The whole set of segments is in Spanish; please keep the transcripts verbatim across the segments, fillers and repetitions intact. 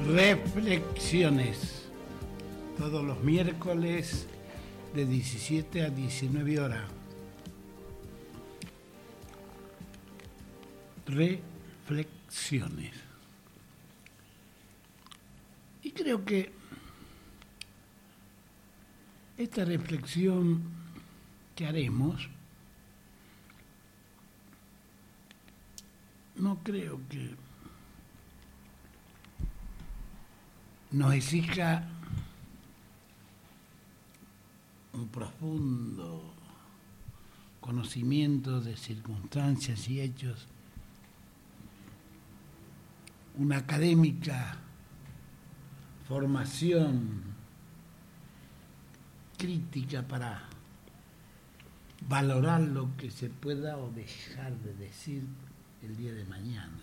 Reflexiones, todos los miércoles de diecisiete a diecinueve horas. Reflexiones. Y creo que esta reflexión que haremos, no creo que nos exija un profundo conocimiento de circunstancias y hechos, una académica formación crítica para valorar lo que se pueda o dejar de decir el día de mañana.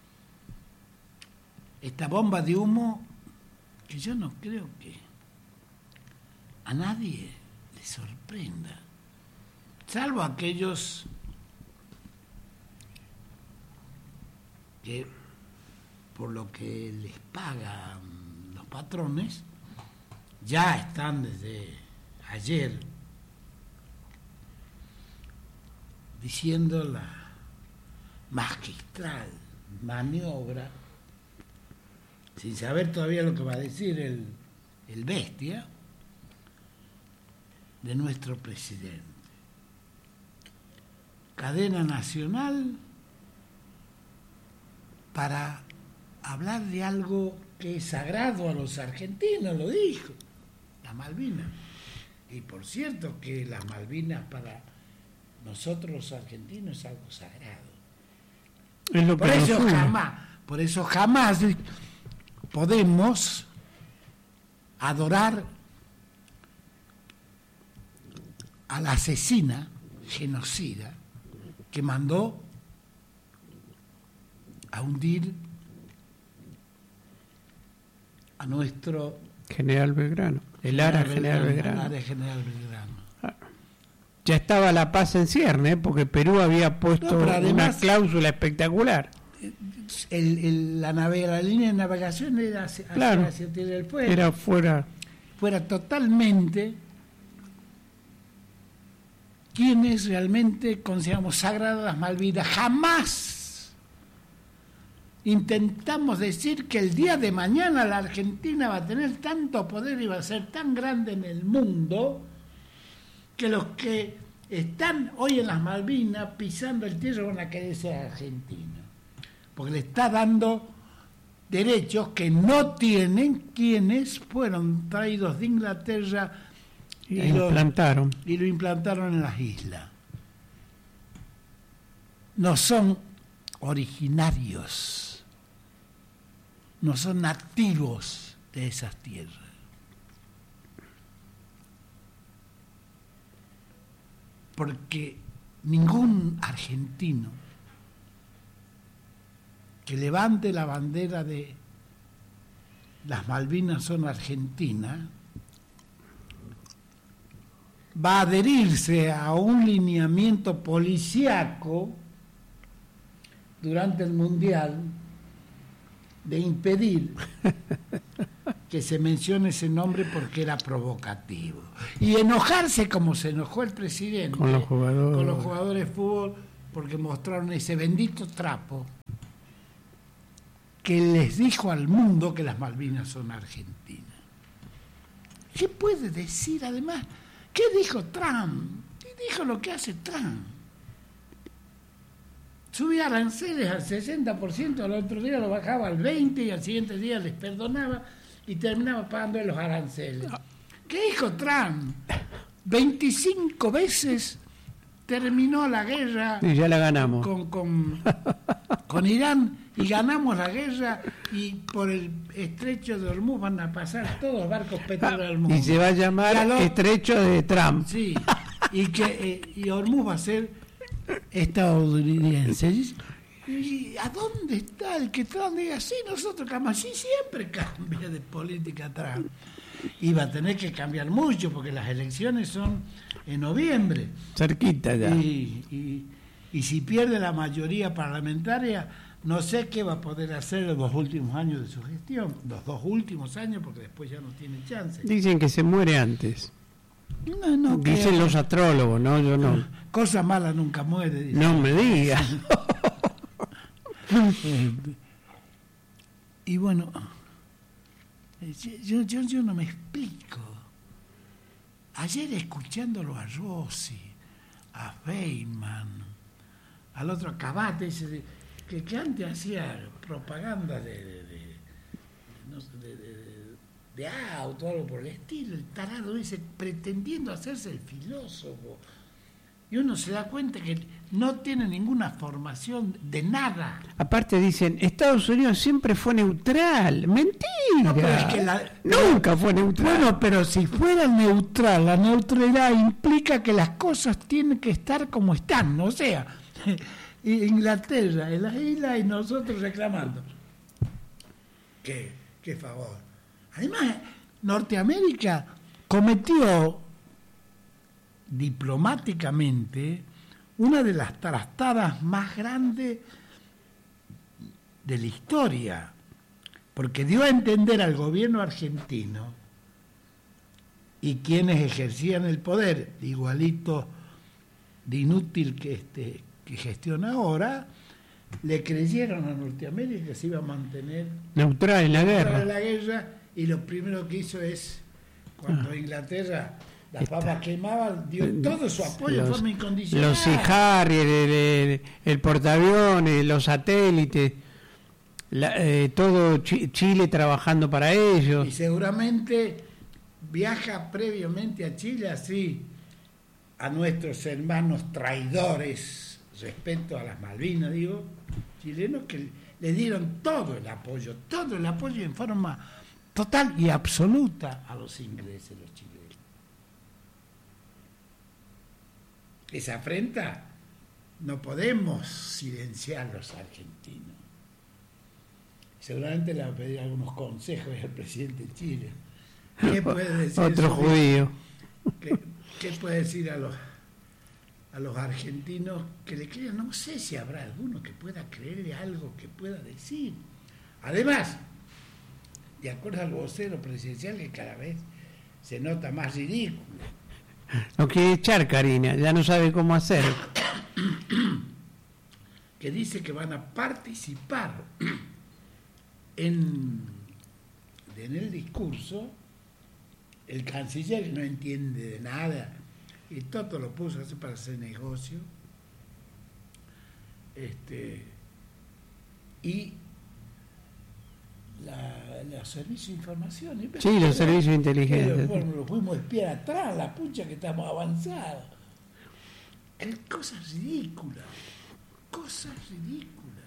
Esta bomba de humo que yo no creo que a nadie le sorprenda, salvo aquellos que por lo que les pagan los patrones ya están desde ayer diciendo la magistral maniobra, sin saber todavía lo que va a decir el, el bestia de nuestro presidente. Cadena nacional para hablar de algo que es sagrado a los argentinos, lo dijo, las Malvinas. Y por cierto que las Malvinas para nosotros los argentinos es algo sagrado. Es lo por que eso nos une. jamás, por eso jamás podemos adorar a la asesina genocida que mandó a hundir a nuestro General Belgrano, el Ara General Belgrano. El Ara General Belgrano. Ah. Ya estaba la paz en cierne, ¿eh? Porque Perú había puesto No, además, una cláusula espectacular. El, el, la, nave, la línea de navegación era hacia, claro, hacia Tierra del Fuego. Era fuera. Fuera totalmente quienes realmente consideramos sagradas las Malvinas. Jamás intentamos decir que el día de mañana la Argentina va a tener tanto poder y va a ser tan grande en el mundo que los que están hoy en las Malvinas pisando el tierra van a querer ser argentinos, porque le está dando derechos que no tienen quienes fueron traídos de Inglaterra y, y, lo, implantaron. y lo implantaron en las islas. No son originarios, no son nativos de esas tierras. Porque ningún argentino que levante la bandera de las Malvinas son argentinas va a adherirse a un lineamiento policíaco durante el Mundial de impedir que se mencione ese nombre porque era provocativo. Y enojarse como se enojó el presidente con los jugadores, con los jugadores de fútbol porque mostraron ese bendito trapo que les dijo al mundo que las Malvinas son argentinas. ¿Qué puede decir además? ¿Qué dijo Trump? ¿Qué dijo lo que hace Trump? Subía aranceles al sesenta por ciento, al otro día lo bajaba al veinte por ciento y al siguiente día les perdonaba y terminaba pagando los aranceles. ¿Qué dijo Trump? veinticinco veces terminó la guerra y ya la ganamos con, con, con Irán y ganamos la guerra y por el estrecho de Hormuz van a pasar todos los barcos petroleros del mundo. Y se va a llamar lo, estrecho de Trump. Sí, y que eh, y Hormuz va a ser estadounidense. ¿Y a dónde está el que Trump diga sí, nosotros cambiamos? Sí, siempre cambia de política Trump. Y va a tener que cambiar mucho porque las elecciones son en noviembre. Cerquita ya. Y, y, y si pierde la mayoría parlamentaria No sé qué va a poder hacer los dos últimos años de su gestión, los dos últimos años, porque después ya no tiene chance. Dicen que se muere antes. No, no, Dicen que, los astrólogos, ¿no? Yo no. Cosa mala nunca muere. Dicen. No me digas. Eh, y bueno, yo, yo, yo no me explico. Ayer escuchándolo a Rossi, a Feynman, al otro Cabate, ese que, que antes hacía propaganda de, de, de, no sé, de, de, de auto, algo por el estilo, el tarado ese pretendiendo hacerse el filósofo. Y uno se da cuenta que no tiene ninguna formación de nada. Aparte dicen, Estados Unidos siempre fue neutral. Mentira. No, pero es que la, Nunca fue neutral. Bueno, pero si fuera neutral, la neutralidad implica que las cosas tienen que estar como están, ¿no? O sea, Inglaterra en las islas y nosotros reclamando. ¿Qué, qué favor? Además, Norteamérica cometió diplomáticamente una de las trastadas más grandes de la historia, porque dio a entender al gobierno argentino y quienes ejercían el poder, igualito de inútil que este que gestiona ahora, le creyeron a Norteamérica que se iba a mantener neutral en la guerra. En la guerra, y lo primero que hizo es, cuando ah. Inglaterra las papas quemaban, dio todo su apoyo los, de forma incondicional. Los Sea Harrier, el, el, el portaaviones, los satélites, la, eh, todo Ch- Chile trabajando para ellos. Y seguramente viaja previamente a Chile, así a nuestros hermanos traidores respecto a las Malvinas, digo, chilenos, que le dieron todo el apoyo, todo el apoyo en forma total y absoluta a los ingleses, los chilenos. Esa afrenta no podemos silenciar los argentinos. Seguramente le va a pedir algunos consejos al presidente de Chile. ¿Qué puede decir? Otro judío. ¿Qué, qué puede decir a los a los argentinos que le crean? No sé si habrá alguno que pueda creerle algo que pueda decir. Además, de acuerdo al vocero presidencial, que cada vez se nota más ridículo. No quiere echar, Karina, ya no sabe cómo hacer. Que dice que van a participar en, en el discurso. El canciller no entiende de nada y todo lo puso así para hacer negocio. Este, y la, los servicios de información. Sí, los servicios de inteligencia. Bueno, lo fuimos a espiar atrás, la pucha que estamos avanzados. Es cosas ridículas, cosas ridículas,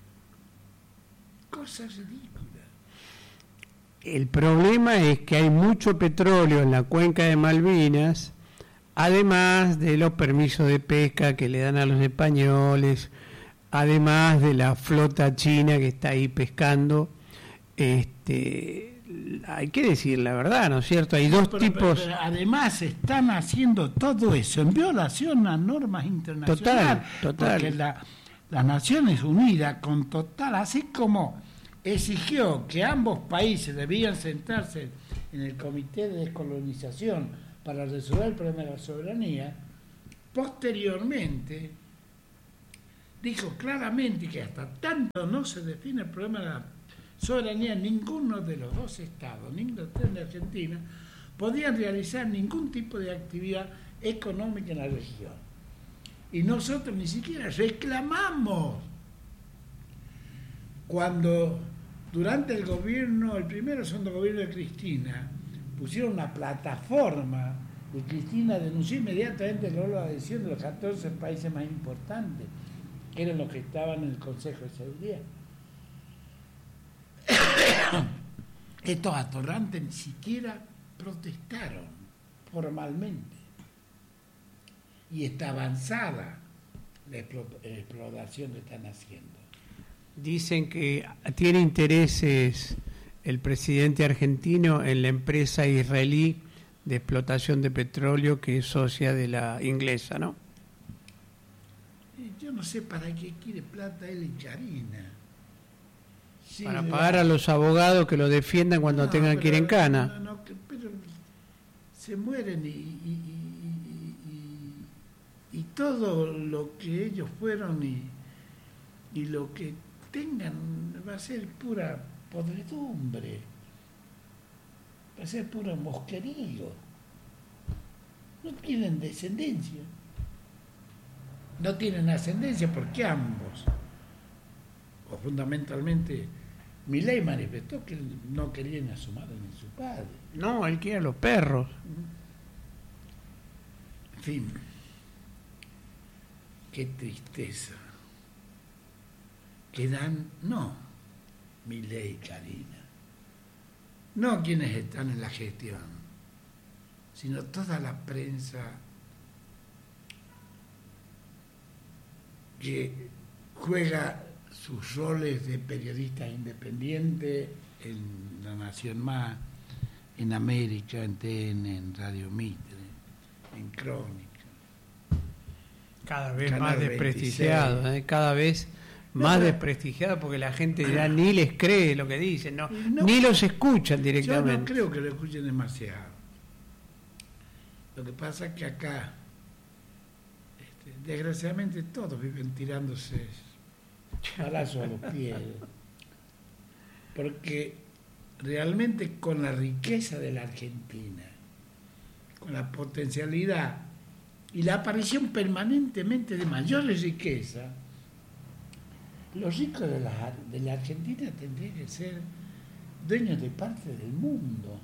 cosas ridículas. El problema es que hay mucho petróleo en la cuenca de Malvinas, además de los permisos de pesca que le dan a los españoles, además de la flota china que está ahí pescando. Este, hay que decir la verdad, ¿no es cierto? Hay dos pero, tipos. Pero, pero además están haciendo todo eso en violación a normas internacionales. Total, total. Porque la, las Naciones Unidas, con total, así como exigió que ambos países debían sentarse en el Comité de Descolonización para resolver el problema de la soberanía, posteriormente dijo claramente que hasta tanto no se define el problema de la soberanía, ninguno de los dos estados, ni Inglaterra ni Argentina, podían realizar ningún tipo de actividad económica en la región. Y nosotros ni siquiera reclamamos cuando durante el gobierno, el primero o segundo gobierno de Cristina, pusieron una plataforma y Cristina denunció inmediatamente la adhesión de los catorce países más importantes, que eran los que estaban en el Consejo de Seguridad. Estos atorrantes ni siquiera protestaron formalmente. Y está avanzada la explotación que están haciendo. Dicen que tiene intereses el presidente argentino en la empresa israelí de explotación de petróleo que es socia de la inglesa, ¿no? Yo no sé para qué quiere plata él y Karina. Sí, para pagar la... a los abogados que lo defiendan cuando no, tengan que ir en cana. No, no, pero se mueren y, y, y, y, y todo lo que ellos fueron y, y lo que tengan va a ser pura podredumbre, va a ser puro mosquerío. No tienen descendencia, no tienen ascendencia porque ambos, o fundamentalmente, Milei manifestó que no querían a su madre ni a su padre. No, él quiere a los perros. En fin, qué tristeza. Quedan, no, Milei y Karina, no quienes están en la gestión, sino toda la prensa que juega sus roles de periodistas independientes en La Nación Más, en América, en T N, en Radio Mitre, en Crónica. Cada vez Canal más desprestigiado, ¿eh? cada vez más no, desprestigiado porque la gente ya ni les cree lo que dicen, no, no, ni los escuchan directamente. Yo no creo que lo escuchen demasiado. Lo que pasa es que acá, este, desgraciadamente, todos viven tirándose palazos a los pies, porque realmente con la riqueza de la Argentina, con la potencialidad y la aparición permanentemente de mayores riquezas, los ricos de la, de la Argentina tendrían que ser dueños de parte del mundo.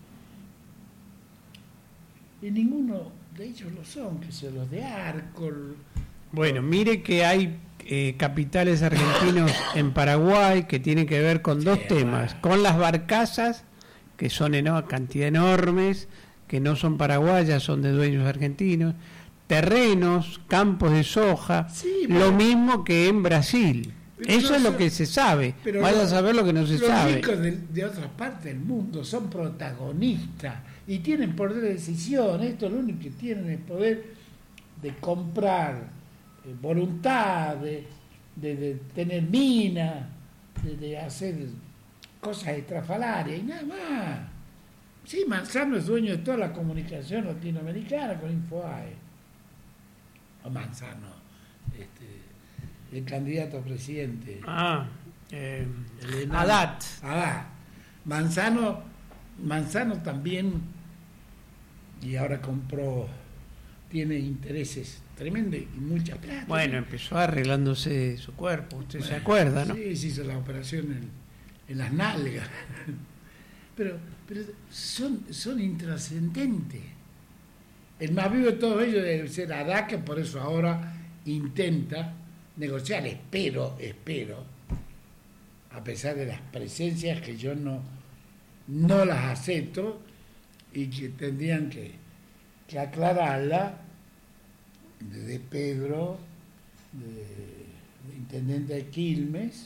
Y ninguno de ellos lo son, que son los de Arcor. Bueno, mire que hay eh, capitales argentinos en Paraguay que tienen que ver con dos sí, temas, bueno. con las barcazas, que son en cantidad enormes, que no son paraguayas, son de dueños argentinos, terrenos, campos de soja, sí, lo bueno. mismo que en Brasil. Pero Eso no es lo son, que se sabe. Vaya los, a saber lo que no se los sabe. Los ricos de, de otras partes del mundo son protagonistas y tienen poder de decisión. Esto lo único que tienen es poder de comprar eh, voluntad, de, de, de tener minas, de, de hacer cosas estrafalarias y nada más. Sí, Manzano es dueño de toda la comunicación latinoamericana con Infoae. O Manzano, este... el candidato a presidente. Ah, eh, Haddad. Haddad. Manzano, Manzano también, y ahora compró, tiene intereses tremendos y mucha plata. Bueno, empezó arreglándose su cuerpo, usted bueno, se acuerda, ¿no? Sí, se hizo la operación en, en las nalgas. Pero, pero son, son intrascendentes. El más vivo de todos ellos debe ser Haddad, que por eso ahora intenta negociar, espero, espero, a pesar de las presencias que yo no, no las acepto y que tendrían que, que aclararla, de, de Pedro, de, de intendente de Quilmes,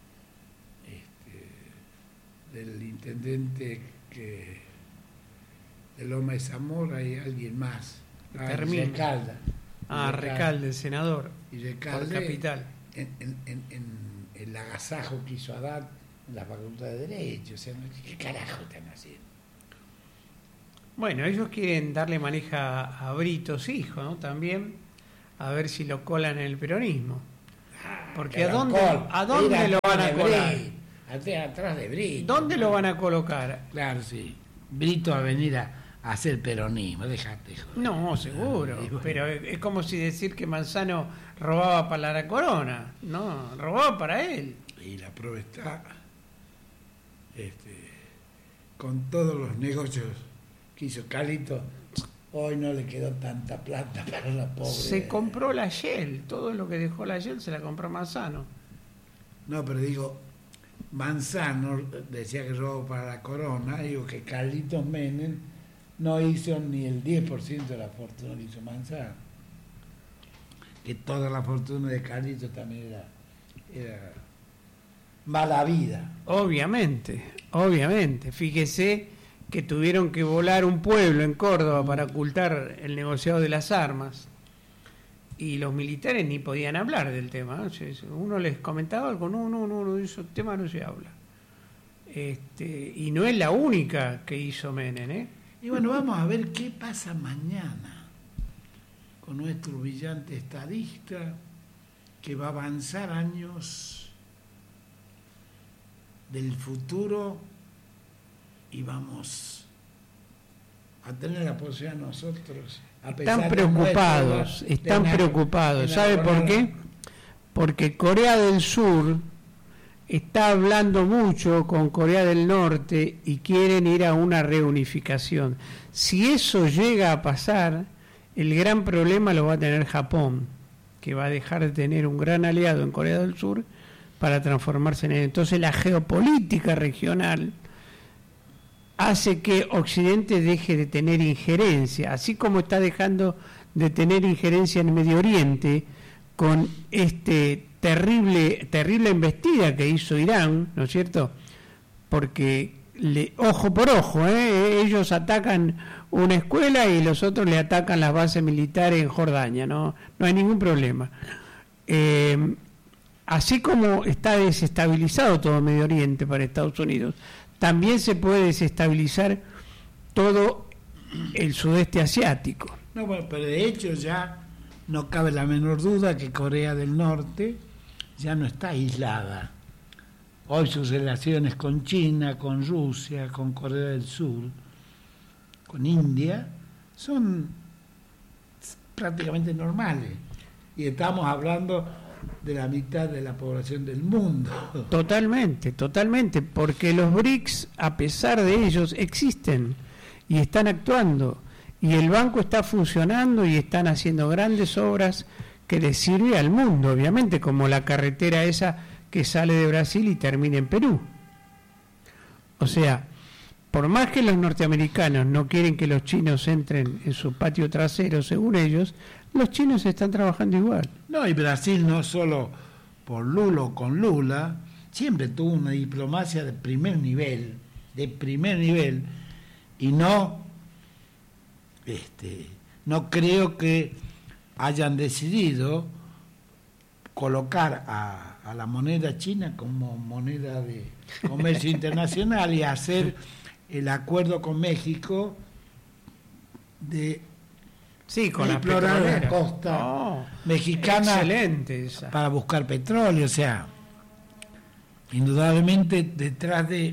este, del intendente que de Loma de Zamora y alguien más, ah, Recalda. Ah, Recalde, el senador. Y Recalde, por capital. En, en, en, en el agasajo que hizo Haddad en la Facultad de Derecho. O sea, ¿qué carajo están haciendo? Bueno, ellos quieren darle maneja a Britos, hijo, ¿no? También, a ver si lo colan en el peronismo. Porque ¿a dónde, ¿a dónde lo van a colar? Atrás de Brito. ¿Dónde lo van a colocar? Claro, sí. Brito va a venir a hacer peronismo, déjate joder. No, seguro, bueno. Pero es como si decir que Manzano robaba para la corona, no, robaba para él. Y la prueba está, este, con todos los negocios que hizo Carlito, hoy no le quedó tanta plata para la pobre. Se compró la Shell, todo lo que dejó la Shell se la compró Manzano. No, pero digo, Manzano decía que robó para la corona, digo que Carlitos Menem no hizo ni el diez por ciento de la fortuna que hizo Manzano. Que toda la fortuna de Carlito también era, era mala vida. Obviamente, obviamente. Fíjese que tuvieron que volar un pueblo en Córdoba para ocultar el negociado de las armas. y los militares ni podían hablar del tema, ¿no? Uno les comentaba algo, no, no, no, no, de esos temas no se habla. Este, y no es la única que hizo Menem, ¿eh? Y bueno, vamos a ver qué pasa mañana con nuestro brillante estadista que va a avanzar años del futuro y vamos a tener la posibilidad nosotros. A pesar están preocupados, nuestro, están de preocupados. ¿Sabe por qué? Porque Corea del Sur está hablando mucho con Corea del Norte y quieren ir a una reunificación. Si eso llega a pasar, el gran problema lo va a tener Japón, que va a dejar de tener un gran aliado en Corea del Sur para transformarse en él. Entonces la geopolítica regional hace que Occidente deje de tener injerencia, así como está dejando de tener injerencia en Medio Oriente con este terrible terrible embestida que hizo Irán, ¿no es cierto? Porque le, ojo por ojo, ¿eh? Ellos atacan una escuela y los otros le atacan las bases militares en Jordania, no, no hay ningún problema. Eh, así como está desestabilizado todo Medio Oriente para Estados Unidos, también se puede desestabilizar todo el sudeste asiático. No, bueno, pero de hecho ya no cabe la menor duda que Corea del Norte ya no está aislada. Hoy sus relaciones con China, con Rusia, con Corea del Sur, con India, son prácticamente normales. Y estamos hablando de la mitad de la población del mundo. Totalmente, totalmente, porque los B R I C S, a pesar de ellos, existen y están actuando, y el banco está funcionando y están haciendo grandes obras que les sirve al mundo, obviamente, como la carretera esa que sale de Brasil y termina en Perú. O sea, por más que los norteamericanos no quieren que los chinos entren en su patio trasero, según ellos, los chinos están trabajando igual. No, y Brasil no solo por Lula o con Lula, siempre tuvo una diplomacia de primer nivel, de primer nivel, y no, este, no creo que hayan decidido colocar a, a la moneda china como moneda de comercio internacional y hacer el acuerdo con México de sí, con explorar la, la costa oh, mexicana excelente esa. Para buscar petróleo. O sea, indudablemente detrás de,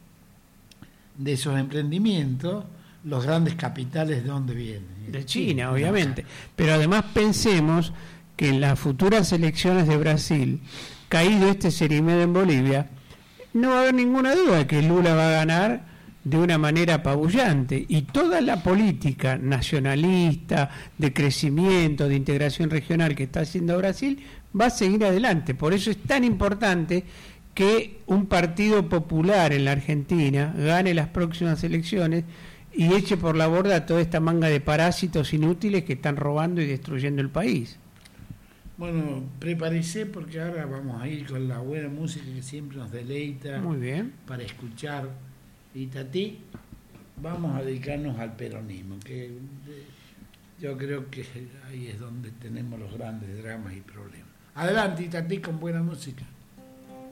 de esos emprendimientos, los grandes capitales, ¿de dónde vienen? De China, obviamente. Pero además pensemos que en las futuras elecciones de Brasil, caído este Cerimeda en Bolivia, no va a haber ninguna duda de que Lula va a ganar de una manera apabullante, y toda la política nacionalista, de crecimiento, de integración regional que está haciendo Brasil, va a seguir adelante. Por eso es tan importante que un partido popular en la Argentina gane las próximas elecciones y eche por la borda toda esta manga de parásitos inútiles que están robando y destruyendo el país. Bueno, prepárese porque ahora vamos a ir con la buena música que siempre nos deleita. Muy bien. Para escuchar. Y Tati, vamos a dedicarnos al peronismo, que yo creo que ahí es donde tenemos los grandes dramas y problemas. Adelante, Tati, con buena música.